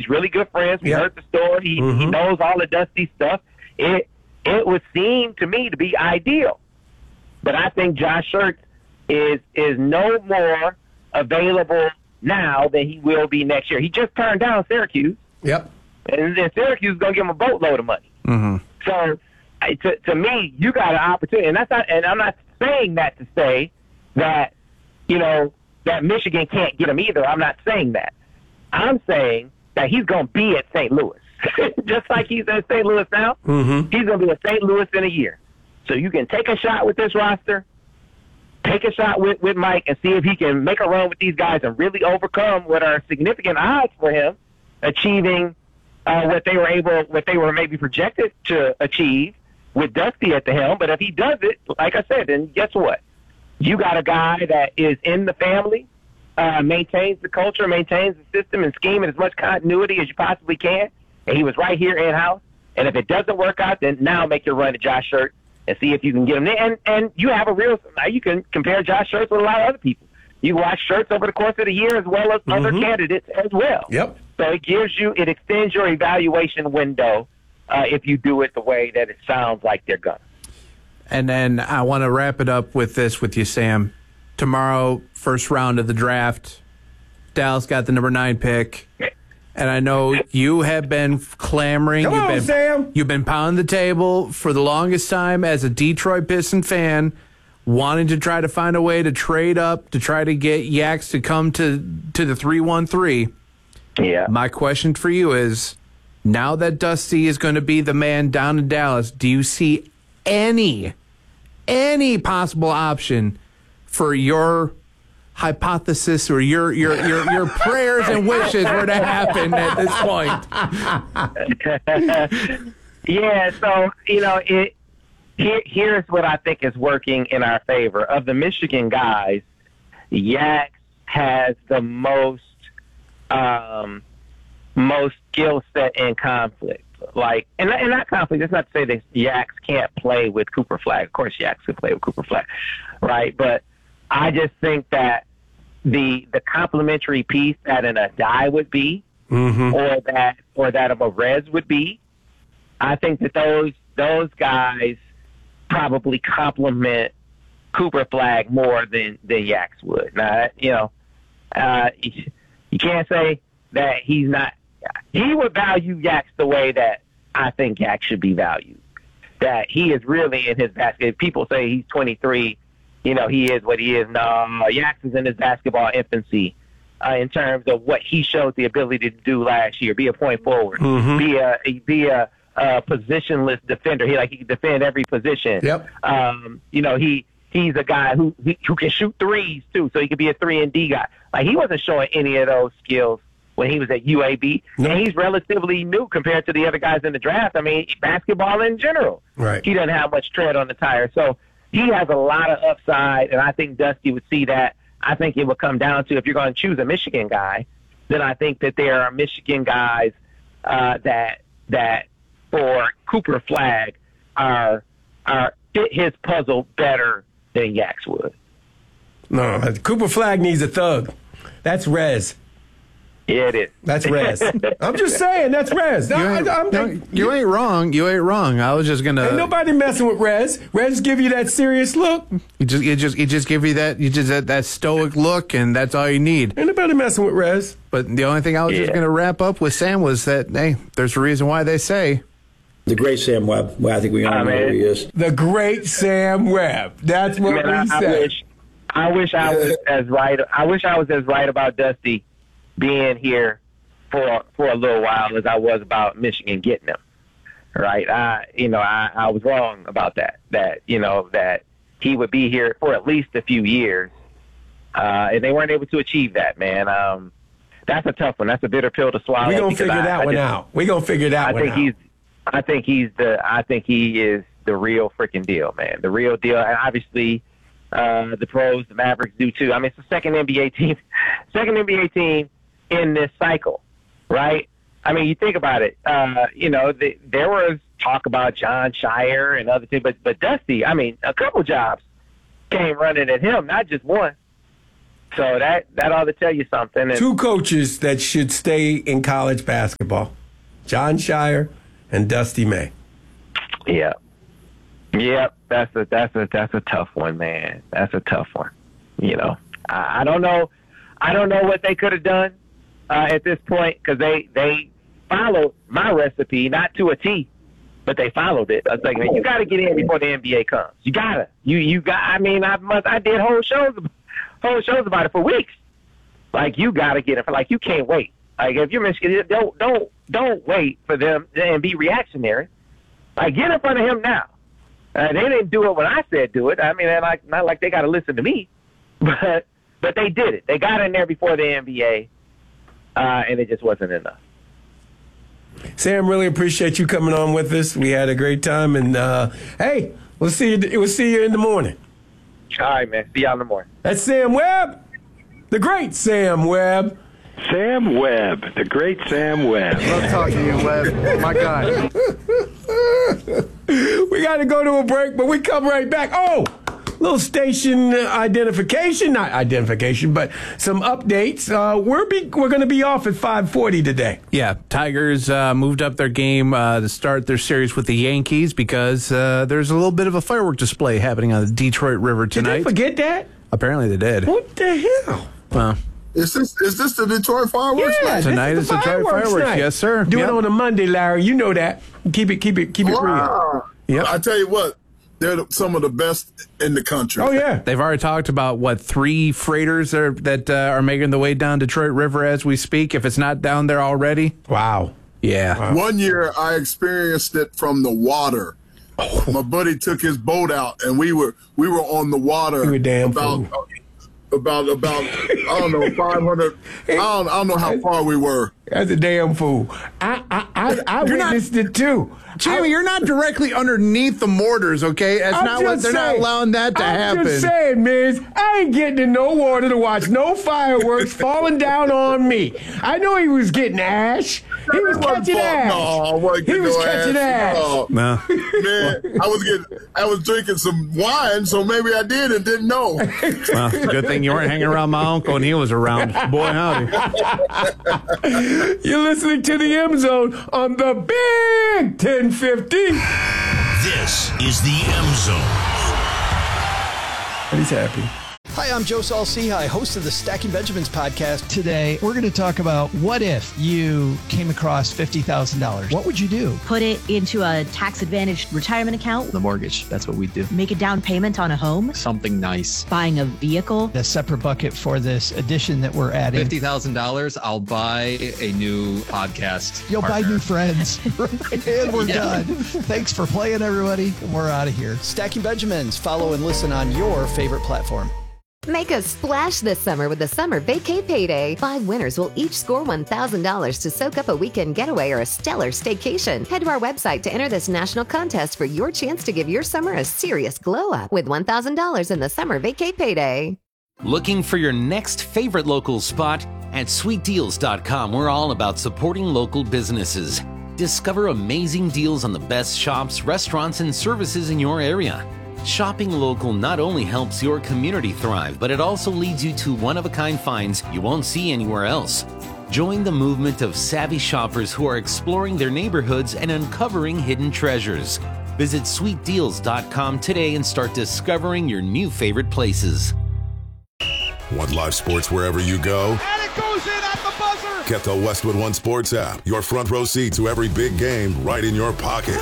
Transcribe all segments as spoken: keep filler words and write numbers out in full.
He's really good friends. We yep. heard the story. He, mm-hmm. he knows all the Dusty stuff. It it would seem to me to be ideal. But I think Josh Schertz is is no more available now than he will be next year. He just turned down Syracuse. Yep. And then Syracuse is going to give him a boatload of money. Mm-hmm. So to, to me, you got an opportunity. And that's not, and I'm not saying that to say that, you know, that Michigan can't get him either. I'm not saying that. I'm saying that he's going to be at Saint Louis. Just like he's at Saint Louis now, mm-hmm. he's going to be at Saint Louis in a year. So you can take a shot with this roster, take a shot with, with Mike, and see if he can make a run with these guys and really overcome what are significant odds for him achieving uh, what they were able, what they were maybe projected to achieve with Dusty at the helm. But if he does it, like I said, then guess what? You got a guy that is in the family, uh, maintains the culture, maintains the system and scheme in as much continuity as you possibly can. And he was right here in-house. And if it doesn't work out, then now make your run to Josh Schertz and see if you can get him there. And, and you have a real – you can compare Josh Schertz with a lot of other people. You watch Schertz over the course of the year as well as mm-hmm. other candidates as well. Yep. So it gives you – it extends your evaluation window uh, if you do it the way that it sounds like they're going to. And then I want to wrap it up with this with you, Sam. Tomorrow, first round of the draft, Dallas got the number nine pick. And I know you have been clamoring. Come you've on, been, Sam. You've been pounding the table for the longest time as a Detroit Piston fan, wanting to try to find a way to trade up to try to get Yaks to come to, to the three one three. Yeah. My question for you is, now that Dusty is going to be the man down in Dallas, do you see any, any possible option for your hypothesis or your your your, your prayers and wishes were to happen at this point? Yeah, so, you know, it here, here's what I think is working in our favor. Of the Michigan guys, Yaks has the most um, most skill set in conflict. Like, and, and not conflict, that's not to say that Yaks can't play with Cooper Flagg. Of course, Yaks can play with Cooper Flagg, right? But I just think that the the complementary piece that an Adai would be, mm-hmm. or that or that of a Rez would be, I think that those those guys probably complement Cooper Flagg more than than Yaks would. Now, you know, uh, you, you can't say that he's not. He would value Yaks the way that I think Yaks should be valued. That he is really in his basket. If people say he's twenty-three, you know, he is what he is. No, Yaks is in his basketball infancy uh, in terms of what he showed the ability to do last year. Be a point forward. Mm-hmm. Be a be a, a positionless defender. He like he can defend every position. Yep. Um, you know, he he's a guy who who can shoot threes too, so he could be a three and D guy. Like, he wasn't showing any of those skills when he was at U A B, no. and he's relatively new compared to the other guys in the draft. I mean, basketball in general. Right. He doesn't have much tread on the tire. So he has a lot of upside, and I think Dusty would see that. I think it would come down to, if you're going to choose a Michigan guy, then I think that there are Michigan guys uh, that that for Cooper Flagg are are fit his puzzle better than Yaks would. No, Cooper Flagg needs a thug. That's Rez. Yeah, it is. That's Rez. I'm just saying, that's Rez. No, You ain't, I, I'm, no, you ain't wrong. You ain't wrong. I was just gonna. Ain't nobody messing with Rez. Rez give you that serious look. You just, you just, you just give you that, you just that, that stoic look, and that's all you need. Ain't nobody messing with Rez. But the only thing I was Yeah. just gonna wrap up with, Sam, was that hey, there's a reason why they say The great Sam Webb. Well, I think we all Oh, know man. who he is. The great Sam Webb. That's what Man, I, we I said. wish, I wish I was as right. I wish I was as right about Dusty being here for for a little while as I was about Michigan getting him. Right? I, you know, I, I was wrong about that. That you know that he would be here for at least a few years, uh, and they weren't able to achieve that. Man, um, that's a tough one. That's a bitter pill to swallow. We're gonna because figure I, that I one just, out. We're gonna figure that I one think out. he's. I think he's the. I think he is the real freaking deal, man. The real deal. And obviously, uh, the pros, the Mavericks do too. I mean, it's the second N B A team, second N B A team in this cycle, right? I mean, you think about it. Uh, you know, the, there was talk about John Shire and other things, but but Dusty. I mean, a couple jobs came running at him, not just one. So that, that ought to tell you something. And Two coaches that should stay in college basketball, John Shire and Dusty May. Yeah. Yep. That's a, that's a, that's a tough one, man. That's a tough one. You know, I, I don't know. I don't know what they could have done uh, at this point because they, they followed my recipe, not to a T, but they followed it. I was like, man, you got to get in before the N B A comes. You got to. You, you got, I mean, I must, I did whole shows whole shows about it for weeks. Like, you got to get it. Like, you can't wait. Like, if you're Michigan, don't don't don't wait for them and be reactionary. Like, get in front of him now. Uh, they didn't do it when I said do it. I mean, they're like, not like they got to listen to me, but but they did it. They got in there before the N B A, uh, and it just wasn't enough. Sam, really appreciate you coming on with us. We had a great time, and uh, hey, we'll see you. We'll see you in the morning. All right, man. See y'all in the morning. That's Sam Webb, the great Sam Webb. Sam Webb, the great Sam Webb. Love talking to you, Webb. My God. We got to go to a break, but we come right back. Oh, little station identification, not identification, but some updates. Uh, we're be, we're going to be off at five forty today. Yeah, Tigers uh, moved up their game uh, to start their series with the Yankees because uh, there's a little bit of a firework display happening on the Detroit River tonight. Did they forget that? Apparently they did. What the hell? Well, Is this is this the Detroit fireworks? Yeah, night? tonight this is the Detroit fireworks. night. Yes, sir. Do Yep. it on a Monday, Larry. You know that. Keep it, keep it, keep it real. Wow. Yep. I tell you what, they're some of the best in the country. Oh yeah. They've already talked about, what, three freighters are, that uh, are making their way down Detroit River as we speak, if it's not down there already. Wow. Yeah. One year I experienced it from the water. My buddy took his boat out, and we were we were on the water. You a damn about, fool. About about I don't know five hundred. I don't I don't know how far we were. That's a damn fool. I I I, I You're not- witnessed it too. Jamie, you're not directly underneath the mortars, okay? That's I'm not what just they're not saying. allowing that to I'm happen. just saying, Miz, I ain't getting in no water to watch no fireworks falling down on me. I know he was getting ash. He was It wasn't catching fun. ash. No, I wasn't He getting was no catching ash. No. No. Man, I was getting I was drinking some wine, so maybe I did and didn't know. Well, good thing you weren't hanging around my uncle and he was around. Boy, howdy. You're listening to the M Zone on the Big ten fifty. This is the M Zone. He's happy. Hi, I'm Joe Saul-Sehy, host of the Stacking Benjamins podcast. Today, we're going to talk about what if you came across fifty thousand dollars? What would you do? Put it into a tax-advantaged retirement account. The mortgage. That's what we do. Make a down payment on a home. Something nice. Buying a vehicle. A separate bucket for this edition that we're adding. fifty thousand dollars, I'll buy a new podcast. You'll partner. buy new friends. And we're Yeah. done. Thanks for playing, everybody. We're out of here. Stacking Benjamins. Follow and listen on your favorite platform. Make a splash this summer with the Summer Vacay Payday. Five winners will each score one thousand dollars to soak up a weekend getaway or a stellar staycation. Head to our website to enter this national contest for your chance to give your summer a serious glow up with one thousand dollars in the Summer Vacay Payday. Looking for your next favorite local spot? At sweet deals dot com, we're all about supporting local businesses. Discover amazing deals on the best shops, restaurants, and services in your area. Shopping local not only helps your community thrive, but it also leads you to one-of-a-kind finds you won't see anywhere else. Join the movement of savvy shoppers who are exploring their neighborhoods and uncovering hidden treasures. Visit sweet deals dot com today and start discovering your new favorite places. Want live sports wherever you go? And it goes in at the buzzer! Get the Westwood One Sports app. Your front row seat to every big game right in your pocket.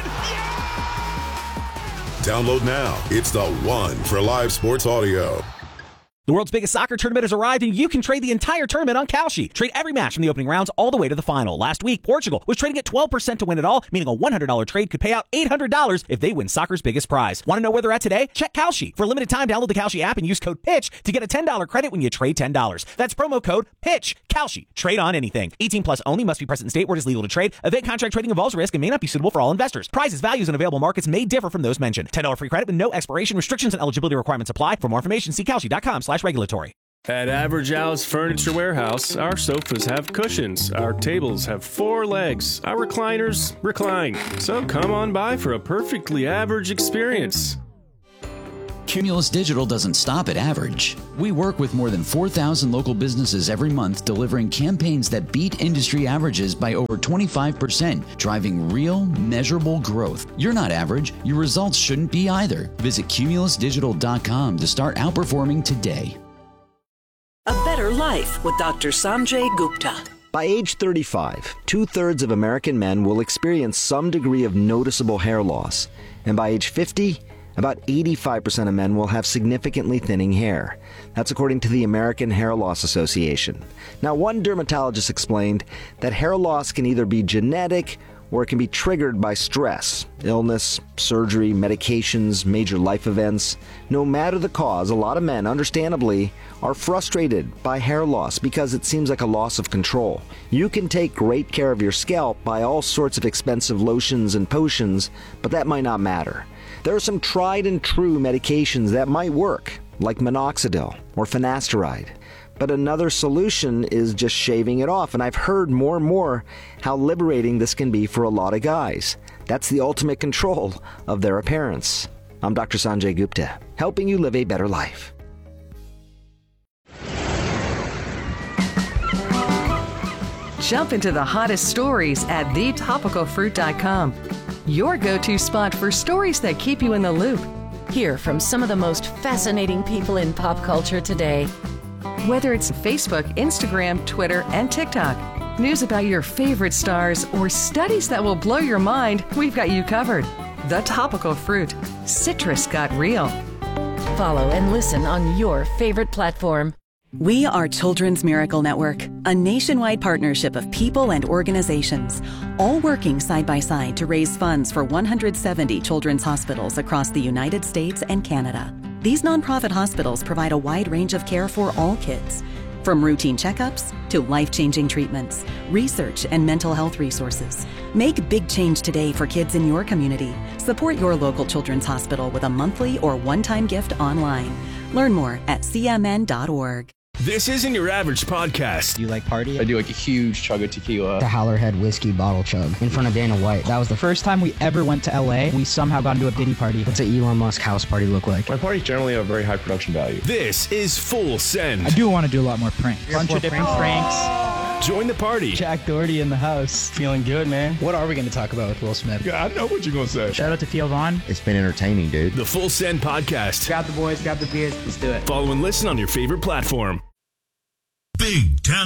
Download now. It's the one for live sports audio. The world's biggest soccer tournament has arrived, and you can trade the entire tournament on Kalshi. Trade every match from the opening rounds all the way to the final. Last week, Portugal was trading at twelve percent to win it all, meaning a one hundred dollars trade could pay out eight hundred dollars if they win soccer's biggest prize. Want to know where they're at today? Check Kalshi. For a limited time, download the Kalshi app and use code PITCH to get a ten dollars credit when you trade ten dollars. That's promo code PITCH. Kalshi. Trade on anything. eighteen plus only. Must be present in state where it is legal to trade. Event contract trading involves risk and may not be suitable for all investors. Prizes, values, and available markets may differ from those mentioned. ten dollars free credit with no expiration. Restrictions and eligibility requirements apply. For more information, see kalshi dot com slash regulatory. At Average Al's Furniture Warehouse, our sofas have cushions, our tables have four legs, our recliners recline. So come on by for a perfectly average experience. Cumulus Digital doesn't stop at average. We work with more than four thousand local businesses every month, delivering campaigns that beat industry averages by over twenty-five percent, driving real, measurable growth. You're not average. Your results shouldn't be either. Visit cumulus digital dot com to start outperforming today. A Better Life with Doctor Sanjay Gupta. By age thirty-five, two-thirds of American men will experience some degree of noticeable hair loss. And by age fifty, about eighty-five percent of men will have significantly thinning hair. That's according to the American Hair Loss Association. Now, one dermatologist explained that hair loss can either be genetic or it can be triggered by stress, illness, surgery, medications, major life events. No matter the cause, a lot of men, understandably, are frustrated by hair loss because it seems like a loss of control. You can take great care of your scalp by all sorts of expensive lotions and potions, but that might not matter. There are some tried and true medications that might work, like minoxidil or finasteride. But another solution is just shaving it off, and I've heard more and more how liberating this can be for a lot of guys. That's the ultimate control of their appearance. I'm Doctor Sanjay Gupta, helping you live a better life. Jump into the hottest stories at the topical fruit dot com. Your go-to spot for stories that keep you in the loop. Hear from some of the most fascinating people in pop culture today. Whether it's Facebook, Instagram, Twitter, and TikTok, news about your favorite stars, or studies that will blow your mind, we've got you covered. The Topical Fruit. Citrus got real. Follow and listen on your favorite platform. We are Children's Miracle Network, a nationwide partnership of people and organizations, all working side by side to raise funds for one hundred seventy children's hospitals across the United States and Canada. These nonprofit hospitals provide a wide range of care for all kids, from routine checkups to life-changing treatments, research, and mental health resources. Make big change today for kids in your community. Support your local children's hospital with a monthly or one-time gift online. Learn more at c m n dot org. This isn't your average podcast. You like party? I do like a huge chug of tequila. The Howlerhead whiskey bottle chug in front of Dana White. That was the first time we ever went to L A. We somehow got into a Diddy party. What's an Elon Musk house party look like? My parties generally have very high production value. This is Full Send. I do want to do a lot more pranks. A bunch of different pranks. Join the party. Jack Doherty in the house. Feeling good, man. What are we going to talk about with Will Smith? Yeah, I know what you're going to say. Shout out to Theo Vaughn. It's been entertaining, dude. The Full Send Podcast. Grab the boys, grab the beers. Let's do it. Follow and listen on your favorite platform. Big Ten